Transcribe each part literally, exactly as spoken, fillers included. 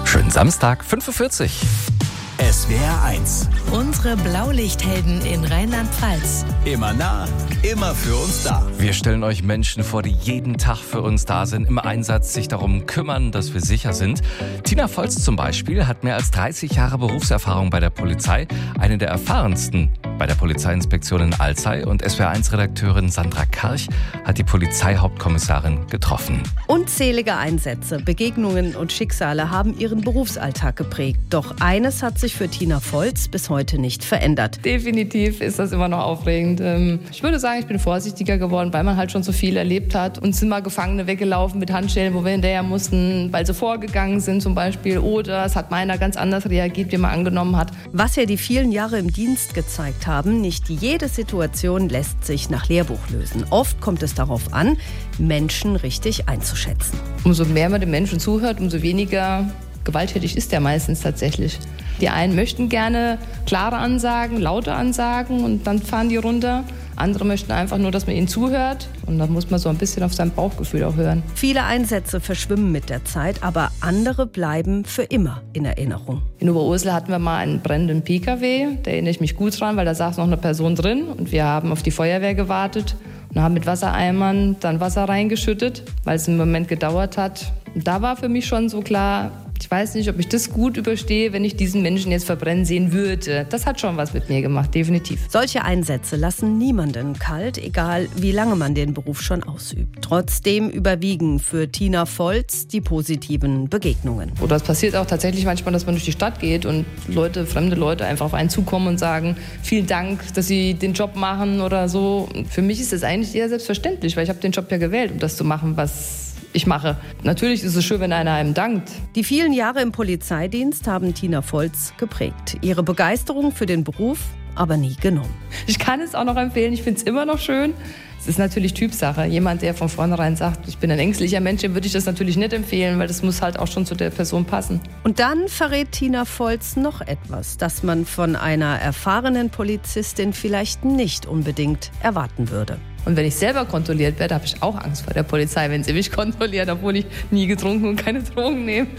Schönen Samstag, fünf Uhr vierzig. S W R eins. Unsere Blaulichthelden in Rheinland-Pfalz. Immer nah, immer für uns da. Wir stellen euch Menschen vor, die jeden Tag für uns da sind, im Einsatz sich darum kümmern, dass wir sicher sind. Tina Volz zum Beispiel hat mehr als dreißig Jahre Berufserfahrung bei der Polizei, eine der erfahrensten bei der Polizeiinspektion in Alzey, und S W R eins Redakteurin Sandra Karch hat die Polizeihauptkommissarin getroffen. Unzählige Einsätze, Begegnungen und Schicksale haben ihren Berufsalltag geprägt. Doch eines hat sich für Tina Volz bis heute nicht verändert. Definitiv ist das immer noch aufregend. Ich würde sagen, ich bin vorsichtiger geworden, weil man halt schon so viel erlebt hat. Uns sind mal Gefangene weggelaufen mit Handschellen, wo wir hinterher mussten, weil sie vorgegangen sind zum Beispiel. Oder es hat meiner ganz anders reagiert, wie man angenommen hat. Was ja die vielen Jahre im Dienst gezeigt haben, nicht jede Situation lässt sich nach Lehrbuch lösen. Oft kommt es darauf an, Menschen richtig einzuschätzen. Umso mehr man den Menschen zuhört, umso weniger gewalttätig ist er meistens tatsächlich. Die einen möchten gerne klare Ansagen, laute Ansagen und dann fahren die runter. Andere möchten einfach nur, dass man ihnen zuhört. Und da muss man so ein bisschen auf sein Bauchgefühl auch hören. Viele Einsätze verschwimmen mit der Zeit, aber andere bleiben für immer in Erinnerung. In Oberursel hatten wir mal einen brennenden P K W. Da erinnere ich mich gut dran, weil da saß noch eine Person drin. Und wir haben auf die Feuerwehr gewartet und haben mit Wassereimern dann Wasser reingeschüttet, weil es einen Moment gedauert hat. Und da war für mich schon so klar, ich weiß nicht, ob ich das gut überstehe, wenn ich diesen Menschen jetzt verbrennen sehen würde. Das hat schon was mit mir gemacht, definitiv. Solche Einsätze lassen niemanden kalt, egal wie lange man den Beruf schon ausübt. Trotzdem überwiegen für Tina Volz die positiven Begegnungen. Oder es passiert auch tatsächlich manchmal, dass man durch die Stadt geht und Leute, fremde Leute einfach auf einen zukommen und sagen, vielen Dank, dass Sie den Job machen oder so. Für mich ist das eigentlich eher selbstverständlich, weil ich habe den Job ja gewählt, um das zu machen, was ich mache. Natürlich ist es schön, wenn einer einem dankt. Die vielen Jahre im Polizeidienst haben Tina Volz geprägt. Ihre Begeisterung für den Beruf aber nie genommen. Ich kann es auch noch empfehlen, ich finde es immer noch schön. Es ist natürlich Typsache. Jemand, der von vornherein sagt, ich bin ein ängstlicher Mensch, dem würde ich das natürlich nicht empfehlen, weil das muss halt auch schon zu der Person passen. Und dann verrät Tina Volz noch etwas, das man von einer erfahrenen Polizistin vielleicht nicht unbedingt erwarten würde. Und wenn ich selber kontrolliert werde, habe ich auch Angst vor der Polizei, wenn sie mich kontrolliert, obwohl ich nie getrunken und keine Drogen nehme.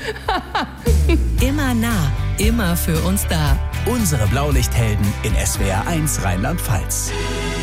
Immer nah, immer für uns da. Unsere Blaulichthelden in S W R eins Rheinland-Pfalz.